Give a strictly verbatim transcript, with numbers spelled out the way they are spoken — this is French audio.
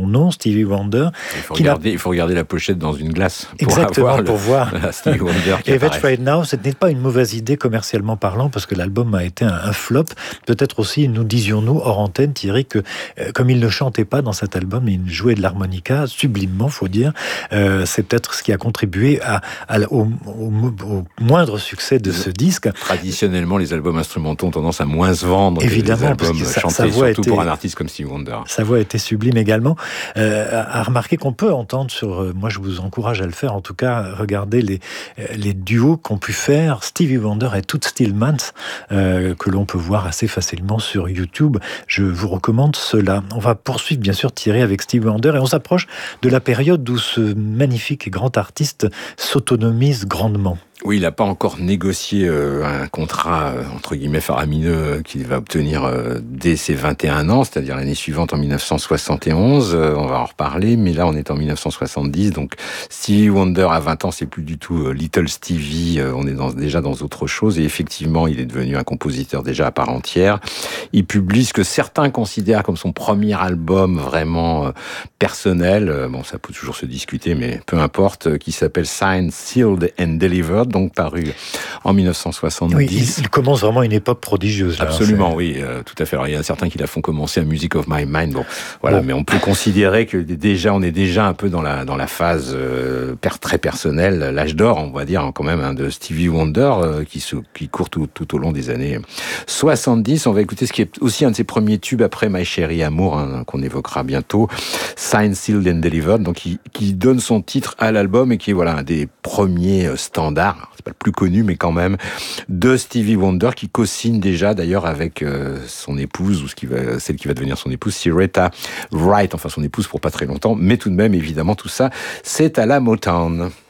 nom, Stevie Wonder. Il faut, regarder, a... il faut regarder la pochette dans une glace pour Exactement, avoir le, pour voir. Stevie Wonder qui Et That's apparaît. Right Now, ce n'est pas une mauvaise idée commercialement parlant, parce que l'album a été un, un flop. Peut-être aussi, nous disions-nous hors antenne, Thierry, que euh, comme il ne chantait pas dans cet album, il jouait de l'harmonica sublimement, faut dire. Euh, c'est peut-être ce qui a contribué à, à, au, au, au moindre succès de ce disque. Traditionnellement, les albums instrumentaux ont tendance à moins se vendre Évidemment, que les albums sa, chantés, sa voix surtout était, pour un artiste comme Stevie Wonder. Sa voix était sublime également. Euh, à remarquer qu'on peut entendre sur... Euh, moi, je vous encourage à le faire, en tout cas, regarder les, les duos qu'ont pu faire Stevie Wonder et Toots Thielemans, euh, que l'on peut voir assez facilement sur YouTube. Je vous recommande cela. On va poursuivre, bien sûr, Thierry, avec Stevie Wonder, et on s'approche de la période où ce magnifique et grand artiste s'autonomise grandement. Oui, il n'a pas encore négocié euh, un contrat, euh, entre guillemets, faramineux euh, qu'il va obtenir euh, dès ses vingt et un ans, c'est-à-dire l'année suivante, en dix-neuf cent soixante et onze. Euh, on va en reparler, mais là, on est en dix-neuf cent soixante-dix. Donc, Stevie Wonder, à vingt ans, c'est plus du tout euh, Little Stevie. Euh, on est dans, déjà dans autre chose. Et effectivement, il est devenu un compositeur déjà à part entière. Il publie ce que certains considèrent comme son premier album vraiment euh, personnel. Euh, bon, ça peut toujours se discuter, mais peu importe, euh, qui s'appelle Signed, Sealed and Delivered, donc paru en dix-neuf cent soixante-dix. Oui, il, il commence vraiment une époque prodigieuse. Là, absolument, oui, euh, tout à fait. Alors, il y en a certains qui la font commencer à Music of My Mind. Bon, voilà, bon. Mais on peut considérer que déjà, on est déjà un peu dans la dans la phase euh, très personnelle, l'âge d'or, on va dire quand même, hein, de Stevie Wonder, euh, qui se, qui court tout, tout au long des années soixante-dix. On va écouter ce qui est aussi un de ses premiers tubes après My Chérie Amour, hein, qu'on évoquera bientôt, Signed, Sealed and Delivered, donc qui, qui donne son titre à l'album et qui est voilà un des premiers standards. C'est pas le plus connu, mais quand même, de Stevie Wonder, qui co-signe déjà d'ailleurs avec euh, son épouse, ou ce qui va, celle qui va devenir son épouse, Syreeta Wright, enfin son épouse pour pas très longtemps, mais tout de même, évidemment, tout ça, c'est à la Motown.